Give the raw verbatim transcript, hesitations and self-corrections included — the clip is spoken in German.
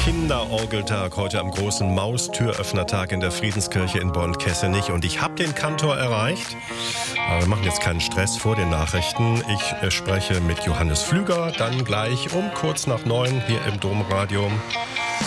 Kinderorgeltag heute am großen Maustüröffnertag in der Friedenskirche in Bonn-Kessenich. Und ich habe den Kantor erreicht. Aber wir machen jetzt keinen Stress vor den Nachrichten. Ich äh, spreche mit Johannes Flüger, dann gleich um kurz nach neun hier im Domradio.